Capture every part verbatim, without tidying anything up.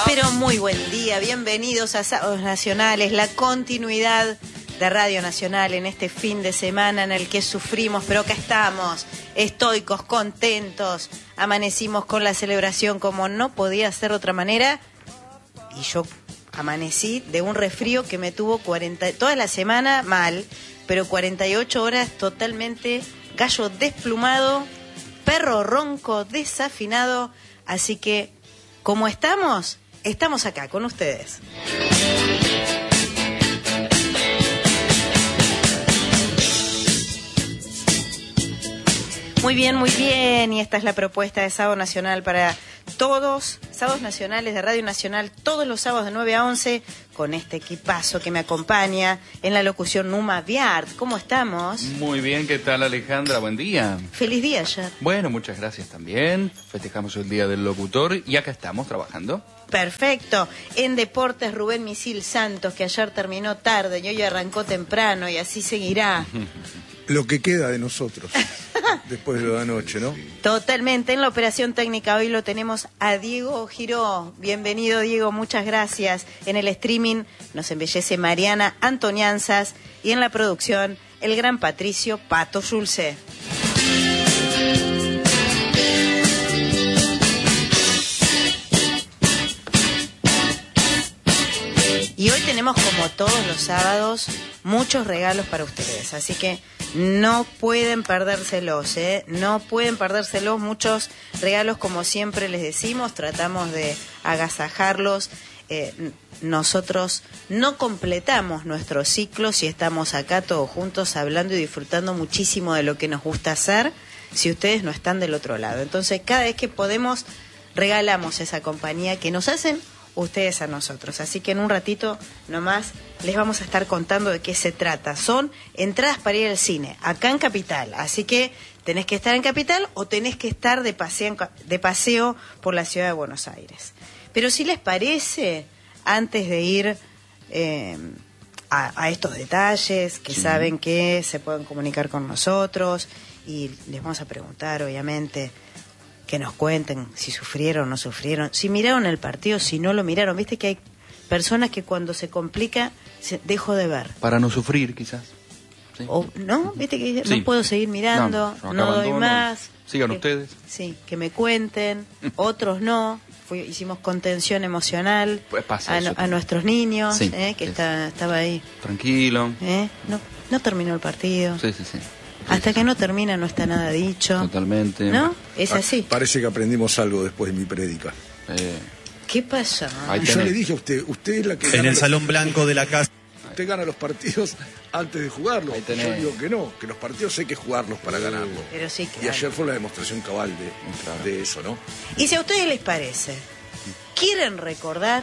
Pero muy buen día, bienvenidos a Sábados Nacionales, la continuidad de Radio Nacional en este fin de semana en el que sufrimos, pero acá estamos, estoicos, contentos, amanecimos con la celebración como no podía ser de otra manera, y yo amanecí de un resfrío que me tuvo cuarenta, toda la semana mal, pero cuarenta y ocho horas totalmente gallo desplumado, perro ronco, desafinado, así que, ¿cómo estamos? Estamos acá con ustedes. Muy bien, muy bien, y esta es la propuesta de Sábado Nacional para todos, Sábados Nacionales de Radio Nacional, todos los sábados de nueve a once, con este equipazo que me acompaña en la locución Numa Viart. ¿Cómo estamos? Muy bien, ¿qué tal, Alejandra? Buen día. Feliz día ayer. Bueno, muchas gracias también. Festejamos el Día del Locutor y acá estamos trabajando. Perfecto. En Deportes, Rubén Misil Santos, que ayer terminó tarde y hoy arrancó temprano y así seguirá. Lo que queda de nosotros, después de lo de anoche, ¿no? Totalmente. En la operación técnica hoy lo tenemos a Diego Giró. Bienvenido, Diego, muchas gracias. En el streaming nos embellece Mariana Antonianzas y en la producción el gran Patricio Pato Schulze. Y hoy tenemos, como todos los sábados, muchos regalos para ustedes, así que no pueden perdérselos, ¿eh? No pueden perdérselos, muchos regalos, como siempre les decimos, tratamos de agasajarlos. Eh, nosotros no completamos nuestro ciclo si estamos acá todos juntos hablando y disfrutando muchísimo de lo que nos gusta hacer, si ustedes no están del otro lado. Entonces, cada vez que podemos, regalamos esa compañía que nos hacen ustedes a nosotros. Así que en un ratito nomás les vamos a estar contando de qué se trata. Son entradas para ir al cine, acá en Capital. Así que tenés que estar en Capital o tenés que estar de paseo, de paseo por la ciudad de Buenos Aires. Pero si les parece, antes de ir eh, a, a estos detalles, que sí, saben que se pueden comunicar con nosotros y les vamos a preguntar, obviamente, que nos cuenten si sufrieron o no sufrieron, si miraron el partido, si no lo miraron. Viste que hay personas que cuando se complica, se, dejo de ver. Para no sufrir, quizás. Sí. O, ¿no? Viste que sí. No puedo seguir mirando, no, no doy más. Sigan que, ustedes. Sí, que me cuenten, otros no. Fui, hicimos contención emocional pues pasa a, eso, a nuestros niños, sí, eh, que sí. está, estaba ahí. Tranquilo. ¿Eh? No, no terminó el partido. Sí, sí, sí. Hasta que no termina no está nada dicho. Totalmente. ¿No? Es así. Parece que aprendimos algo después de mi prédica. Eh, ¿Qué pasó? Yo le dije a usted, usted es la que... En el salón blanco de la casa. Usted gana los partidos antes de jugarlos. Yo digo que no, que los partidos hay que jugarlos para ganarlos. Pero sí, claro. Y ayer fue la demostración cabal de, claro. de eso, ¿no? Y si a ustedes les parece, ¿quieren recordar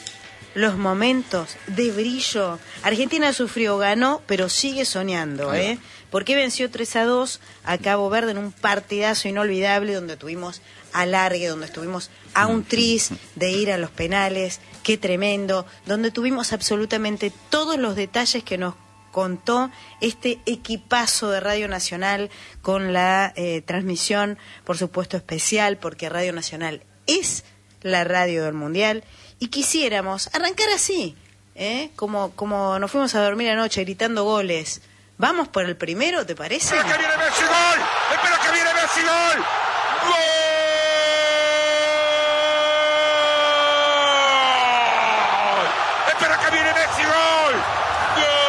los momentos de brillo? Argentina sufrió, ganó, pero sigue soñando, ¿eh? Porque venció tres a dos a Cabo Verde en un partidazo inolvidable donde tuvimos alargue, donde estuvimos a un tris de ir a los penales, qué tremendo, donde tuvimos absolutamente todos los detalles que nos contó este equipazo de Radio Nacional con la eh, transmisión, por supuesto, especial, porque Radio Nacional es la radio del Mundial, y quisiéramos arrancar así, ¿eh? Como, como nos fuimos a dormir anoche gritando goles. Vamos por el primero, ¿te parece? ¡Espera que viene Messi, gol! ¡Espera que viene Messi, gol! ¡Gol! ¡Espera que viene Messi, gol! ¡Gol!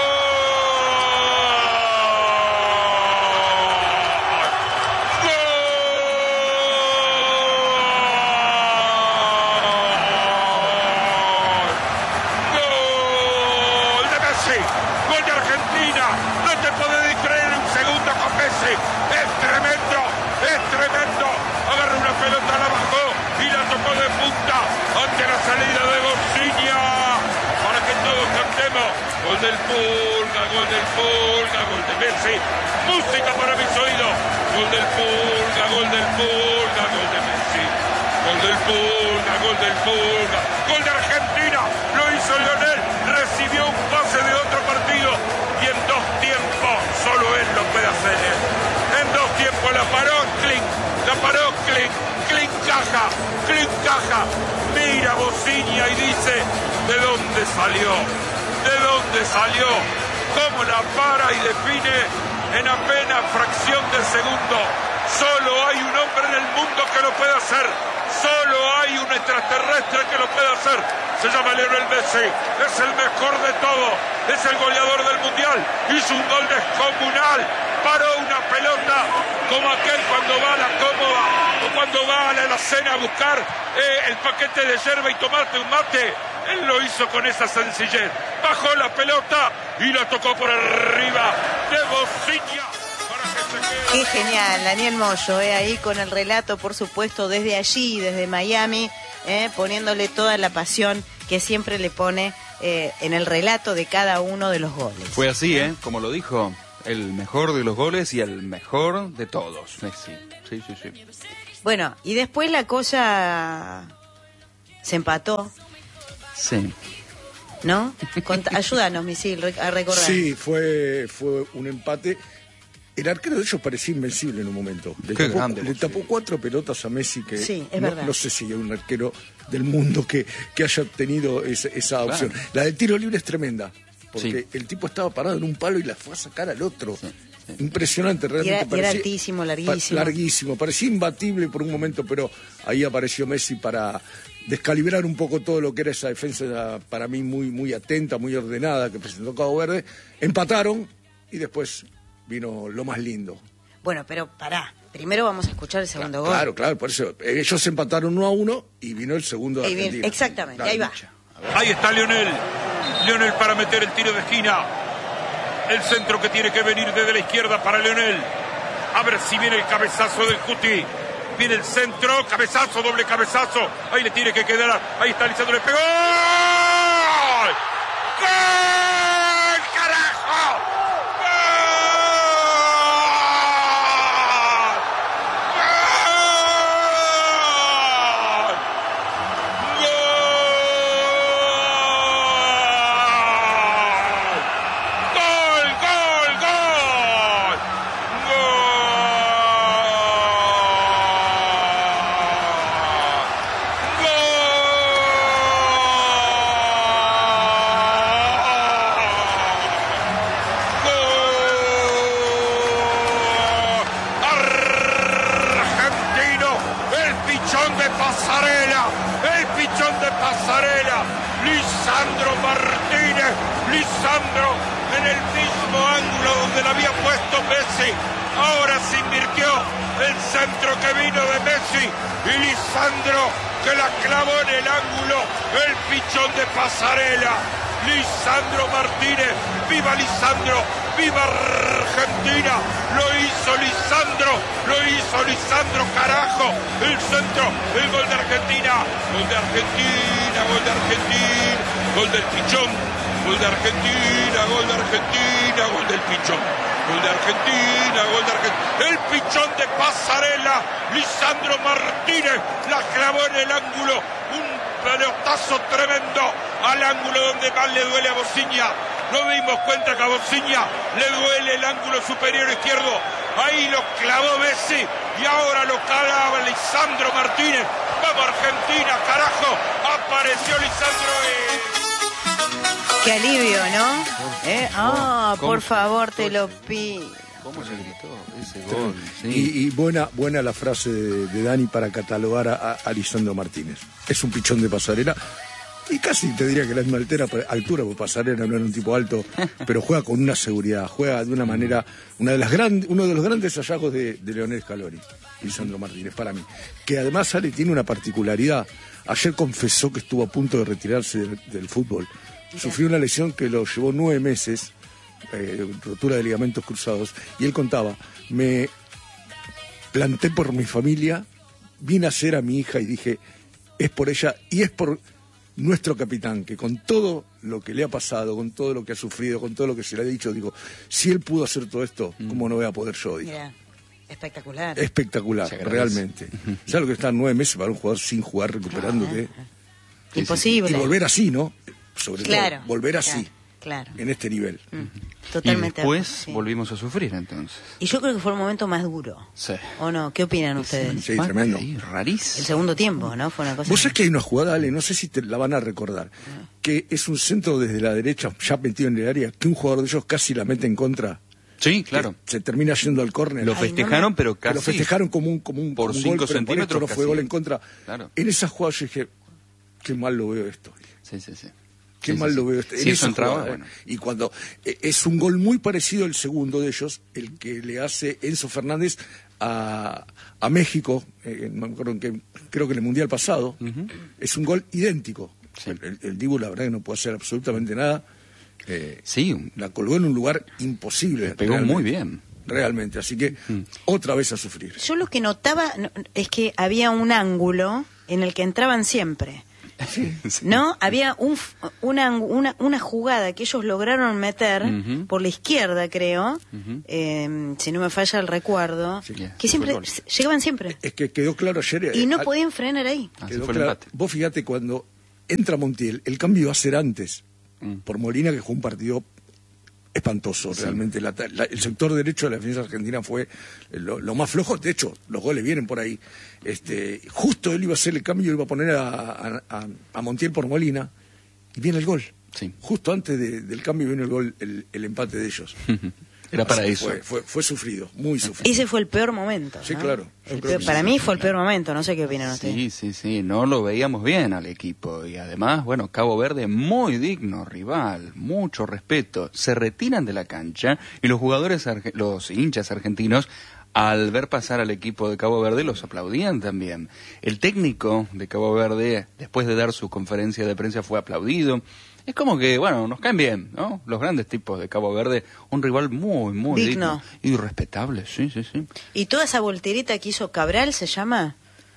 ¡Gol de Messi! ¡Gol de Argentina! ¡No te podés creer un segundo con Messi! ¡Es tremendo! ¡Es tremendo! Agarra una pelota, la bajó y la tocó de punta ante la salida de Bociña. Para que todos cantemos. Gol del Pulga, gol del Pulga, gol de Messi. Música para mis oídos. Gol del Pulga, gol del Pulga, gol de Messi. Gol del Pulga, gol del Pulga. Gol de Argentina. Lo hizo Lionel. Recibió un pase de otro partido. Y en dos tiempos solo él lo puede hacer. En dos tiempos la paró, Klink. La paró, Klink. Klink caja. Klink caja. Mira vos Bosiña y dice, ¿de dónde salió? ¿De dónde salió? ¿Cómo la para y define en apenas fracción de segundo? Solo hay un hombre en el mundo que lo puede hacer. Solo hay un extraterrestre que lo puede hacer. Se llama Lionel Messi. Es el mejor de todos. Es el goleador del mundial. Hizo un gol descomunal. Paró una pelota como aquel cuando va a la cómoda o cuando va a la alacena a buscar eh, el paquete de yerba y tomarte un mate. Él lo hizo con esa sencillez. Bajó la pelota y la tocó por arriba de Bosiña. Qué genial, Daniel Moyo, eh, ahí con el relato, por supuesto, desde allí, desde Miami, eh, poniéndole toda la pasión que siempre le pone eh, en el relato de cada uno de los goles. Fue así, ¿eh? Como lo dijo, el mejor de los goles y el mejor de todos, Messi. Sí, sí, sí. Bueno, y después la cosa se empató. Sí. ¿No? Cont- ayúdanos, Misil, a recordar. Sí, fue, fue un empate. El arquero de ellos parecía invencible en un momento. Le, Qué tapó, grande, le sí. tapó cuatro pelotas a Messi que Sí, es no, verdad. no sé si hay un arquero del mundo que, que haya tenido esa, esa Claro. opción. La del tiro libre es tremenda, porque Sí. el tipo estaba parado en un palo y la fue a sacar al otro. Sí, sí. Impresionante, realmente. Y era- y era parecía- altísimo, pa- larguísimo. larguísimo, parecía imbatible por un momento, pero ahí apareció Messi para descalibrar un poco todo lo que era esa defensa, para mí muy, muy atenta, muy ordenada, que presentó Cabo Verde. Empataron y después vino lo más lindo. Bueno, pero pará. Primero vamos a escuchar el segundo gol. Claro, claro, por eso. Ellos empataron uno a uno y vino el segundo de Ahí viene, Argentina. exactamente, Claro. ahí va. Ahí está Lionel. Lionel para meter el tiro de esquina. El centro que tiene que venir desde la izquierda para Lionel. A ver si viene el cabezazo del Cuti. Viene el centro, cabezazo, doble cabezazo. Ahí le tiene que quedar. Ahí está Lisandro, le pegó. ¡Gol! ¡Gol! ¡Carajo! Lisandro Martínez, Lisandro en el mismo ángulo donde la había puesto Messi, ahora se invirtió el centro que vino de Messi y Lisandro que la clavó en el ángulo, el pichón de Pasarela, Lisandro Martínez, viva Lisandro, viva Argentina, lo hizo Lisandro, lo hizo Lisandro, carajo, el centro, el gol de Argentina, gol de Argentina, gol de Argentina, gol del pichón, gol de Argentina, gol de Argentina, gol del pichón, gol de Argentina, gol de Argentina, el pichón de Pasarela, Lisandro Martínez, la clavó en el ángulo, un pelotazo tremendo al ángulo donde más le duele a Bosiña. Nos dimos cuenta que a Bosiña le duele el ángulo superior izquierdo. Ahí lo clavó Messi y ahora lo calaba Lisandro Martínez. Vamos Argentina, carajo. Apareció Lisandro y... Qué alivio, ¿no? ¿Eh? Ah, ¿Cómo? por favor, te lo pido. ¿Cómo se gritó ese gol? Sí. Y, y buena, buena la frase de, de Dani para catalogar a, a, a Lisandro Martínez. Es un pichón de Pasarela. Y casi te diría que la misma altera, altura, porque Pasarela no era un tipo alto, pero juega con una seguridad, juega de una manera, una de las gran, uno de los grandes hallazgos de, de Leonel Scaloni, Lisandro Martínez, para mí. Que además sale, tiene una particularidad. Ayer confesó que estuvo a punto de retirarse del, del fútbol. Sufrió una lesión que lo llevó nueve meses, eh, rotura de ligamentos cruzados, y él contaba, me planté por mi familia, vine a ser a mi hija y dije, es por ella y es por nuestro capitán, que con todo lo que le ha pasado, con todo lo que ha sufrido, con todo lo que se le ha dicho, digo, si él pudo hacer todo esto, ¿cómo no voy a poder yo? Digo. Mira, espectacular. Espectacular, Se agradece. realmente. ¿Sabes lo que están nueve meses para un jugador sin jugar, recuperándote? Imposible. Y volver así, ¿no? Sobre Claro, todo, volver así. claro, Claro. en este nivel. Mm. Totalmente. Y después sí. volvimos a sufrir entonces. Y yo creo que fue el momento más duro. Sí. ¿O no? ¿Qué opinan ustedes? Sí, tremendo. Ay, rarísimo. El segundo tiempo, ¿no? Fue una cosa... Vos sabés que hay una jugada, Ale, no sé si te la van a recordar, que es un centro desde la derecha, ya metido en el área, que un jugador de ellos casi la mete en contra. Sí, claro. Que se termina yendo al córner. Lo Ay, festejaron, no me- pero Que casi. lo festejaron como un, como un, por como un cinco gol, pero por centímetros esto no fue casi. gol en contra. Claro. En esa jugada yo dije, qué mal lo veo esto. Sí, sí, sí. Qué Sí, mal sí, lo sí. veo. Este, Si en eso esa entraba, jugada, bueno. ¿eh? Y cuando eh, es un gol muy parecido al segundo de ellos, el que le hace Enzo Fernández a, a México, eh, no me acuerdo en qué, creo que en el Mundial pasado, Ujú. es un gol idéntico. Sí. El, el, el Dibu, la verdad, que no puede hacer absolutamente nada. Eh, Sí, un- la colgó en un lugar imposible. pegó realmente. muy bien. Realmente, así que Mm. otra vez a sufrir. Yo lo que notaba no, es que había un ángulo en el que entraban siempre. Sí. ¿No? Había un, f- una, una, una jugada que ellos lograron meter Ujú. por la izquierda, creo, Ujú. eh, si no me falla el recuerdo, Sí, que fue siempre gol. s- llegaban siempre. Es que quedó claro ayer. eh, Y no al- podían frenar ahí. Así quedó fue el claro. empate. Vos fíjate, cuando entra Montiel, el cambio iba a ser antes, Mm. por Molina, que jugó un partido espantoso, Sí. realmente. La- la- el sector derecho de la defensa argentina fue lo, lo más flojo. De hecho, los goles vienen por ahí. Este, justo él iba a hacer el cambio, iba a poner a, a, a- a Montiel por Molina, y viene el gol. Sí. Justo antes de- del cambio viene el gol, el, el empate de ellos. Era para Así eso. Fue, fue, fue sufrido, muy sufrido. Ese fue el peor momento. Sí, ¿no? claro. Yo El creo peor- que para sí. mí fue el peor momento, no sé qué opinan ustedes. Sí, sí, sí, no lo veíamos bien al equipo y además, bueno, Cabo Verde muy digno rival, mucho respeto, se retiran de la cancha y los jugadores, arge- los hinchas argentinos, al ver pasar al equipo de Cabo Verde los aplaudían también. El técnico de Cabo Verde, después de dar su conferencia de prensa, fue aplaudido. Es como que, bueno, nos caen bien, ¿no? Los grandes tipos de Cabo Verde, un rival muy, muy Digno. digno y respetable, sí, sí, sí. Y toda esa voltereta que hizo Cabral, ¿se llama?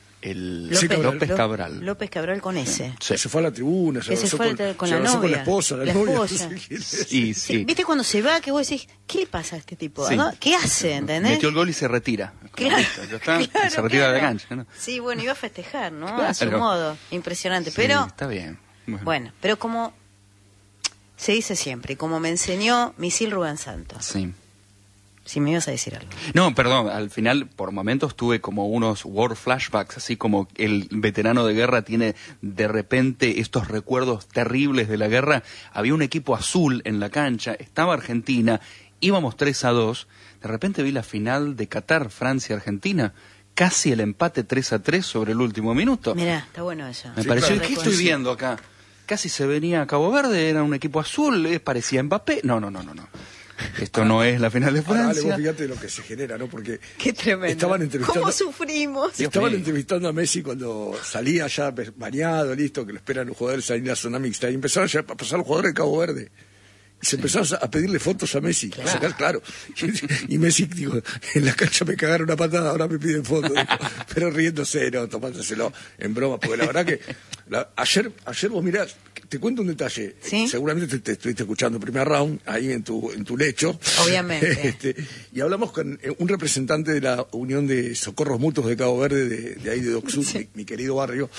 El Sí, Cabral. López Ló- Cabral. López Cabral con ese. Sí. Se fue a la tribuna, se Que se abrazó fue con, al- con se la abrazó novia. con la esposa, la, La novia. esposa. no sé quién es. Sí, sí. ¿Viste cuando se va que vos decís, ¿qué le pasa a este tipo? Sí. ¿no? ¿Qué hace? ¿Entendés? Metió el gol y se retira. Claro, Listo, ya está, claro, se retira de la claro. cancha, ¿no? Sí, bueno, iba a festejar, ¿no? Claro. A su modo. Impresionante. Sí, Pero, está bien. Bueno, bueno, pero como se dice siempre, como me enseñó Misil Rubén Santos, Sí. si me ibas a decir algo. No, perdón, al final por momentos tuve como unos war flashbacks, así como el veterano de guerra tiene de repente estos recuerdos terribles de la guerra. Había un equipo azul en la cancha, estaba Argentina, íbamos tres a dos, de repente vi la final de Qatar, Francia-Argentina, casi el empate tres a tres sobre el último minuto. Mirá, está bueno eso. Me Sí, pareció, claro. ¿qué estoy viendo acá? Casi se venía a Cabo Verde, era un equipo azul, eh, parecía Mbappé. No, no, no, no, no. Esto no es la final de Ahora, Ale, Francia. vos fíjate lo que se genera, ¿no? Porque Qué tremendo. estaban entrevistando, ¿Cómo sufrimos? Dios estaban mío. entrevistando a Messi cuando salía ya bañado, listo, que lo esperan los jugadores salir a la zona mixta, y empezaron ya a pasar los jugadores de Cabo Verde. Y se empezaron a pedirle fotos a Messi, a sacar, claro. Y, y Messi, digo, en la cancha me cagaron una patada, ahora me piden fotos. Dijo, pero riéndose, no, tomándoselo en broma, porque la verdad que la- ayer, ayer vos mirás, te cuento un detalle. ¿Sí? Seguramente te, te estuviste escuchando primer round, ahí en tu, en tu lecho. Obviamente. Este, y hablamos con eh, un representante de la Unión de Socorros Mutuos de Cabo Verde, de, de ahí de Docsud, Sí. mi, mi querido barrio.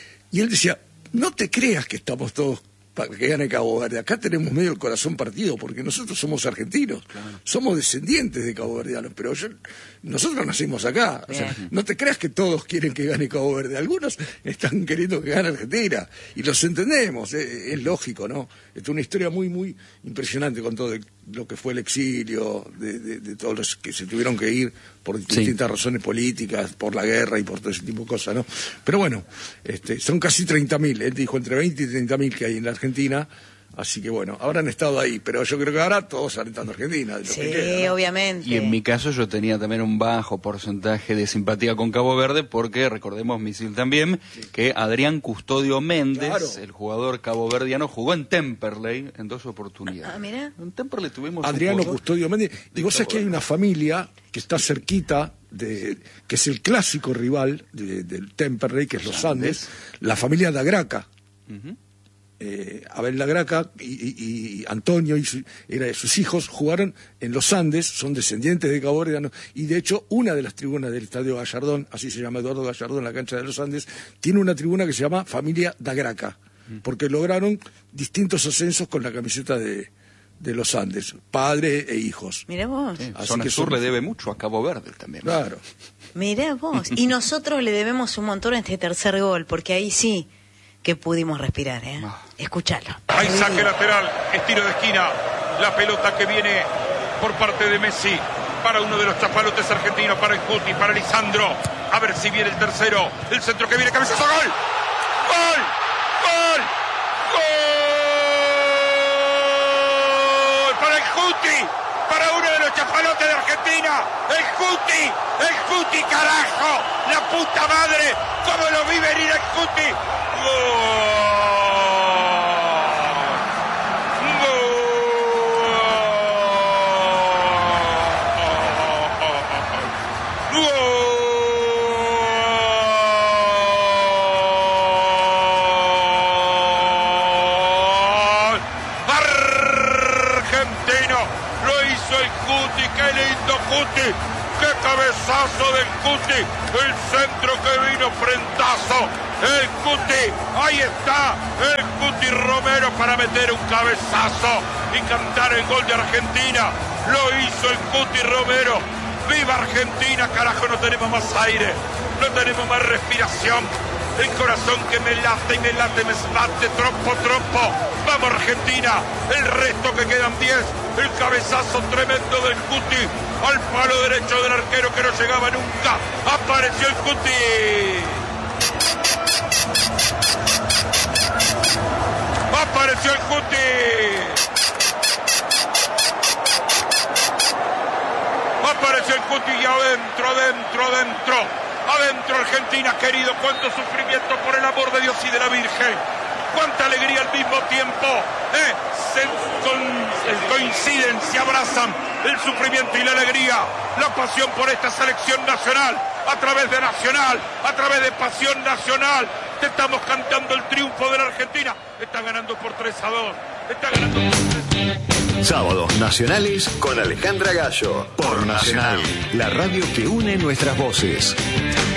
Y él decía, no te creas que estamos todos para que gane Cabo Verde. Acá tenemos medio el corazón partido, porque nosotros somos argentinos, somos descendientes de caboverdianos, pero yo, nosotros nacimos acá. O sea, Bien. no te creas que todos quieren que gane Cabo Verde. Algunos están queriendo que gane Argentina, y los entendemos, eh, es lógico, ¿no? Es una historia muy, muy impresionante con todo el- lo que fue el exilio, de, de- de todos los que se tuvieron que ir por distintas razones políticas, por la guerra y por todo ese tipo de cosas, ¿no? Pero bueno, este, son casi treinta mil, él dijo entre veinte y treinta mil que hay en la Argentina, así que bueno, habrán estado ahí, pero yo creo que ahora todos alentando a Argentina, de lo Sí, que queda, ¿no? obviamente. Y en mi caso yo tenía también un bajo porcentaje de simpatía con Cabo Verde porque, recordemos, Misil también, que Adrián Custodio Méndez, Claro. el jugador caboverdiano, jugó en Temperley en dos oportunidades. Ah, mirá. En Temperley tuvimos un Adriano jugador- Custodio Méndez, y vos sabés que hay una familia que está cerquita, de, que es el clásico rival de- del Temperley, que es los Andes, la familia Dagraca. Ujú. Eh, Abel Lagraca y, y- y Antonio y su- era, sus hijos jugaron en los Andes, son descendientes de Cabo Verde, y de hecho una de las tribunas del Estadio Gallardón, así se llama Eduardo Gallardón, la cancha de los Andes, tiene una tribuna que se llama Familia Dagraca. porque lograron distintos ascensos con la camiseta de, de los Andes, padre e hijos. Mirá vos. Sí, Así Zona que Sur son- le debe mucho a Cabo Verde también. Claro. Mirá vos. Y nosotros le debemos un montón a este tercer gol, porque ahí sí que pudimos respirar, ¿eh? Ah. Escuchalo. Hay saque lateral, estilo de esquina. La pelota que viene por parte de Messi para uno de los chapalotes argentinos, para el Cuti, para Lisandro. A ver si viene el tercero. El centro que viene, cabezazo, gol. ¡Gol! ¡Gol! ¡Gol! Para el Cuti, para uno de los chapalotes de Argentina. El Cuti, el Cuti, carajo. La puta madre. ¿Cómo lo vi venir el Cuti? ¡Gol! Argentino, lo hizo el Cuti, qué lindo Cuti, qué cabezazo del Cuti, el centro que vino frentazo, el Cuti, ahí está, el Cuti Romero para meter un cabezazo y cantar el gol de Argentina, lo hizo el Cuti Romero. ¡Viva Argentina, carajo! No tenemos más aire, no tenemos más respiración. El corazón que me late y me late, me bate, trompo, trompo. ¡Vamos Argentina! El resto que quedan diez. El cabezazo tremendo del Cuti al palo derecho del arquero que no llegaba nunca. Apareció el Cuti. Apareció el Cuti. Apareció el Cuti y adentro, adentro, adentro. Adentro Argentina, querido. Cuánto sufrimiento, por el amor de Dios y de la Virgen. Cuánta alegría al mismo tiempo. ¿eh? Se con- coinciden, se abrazan el sufrimiento y la alegría. La pasión por esta selección nacional. A través de Nacional, a través de Pasión Nacional. Te estamos cantando el triunfo de la Argentina. Está ganando por tres a dos. Está ganando por tres a dos. Sábados nacionales con Alejandra Gallo por Nacional, la radio que une nuestras voces.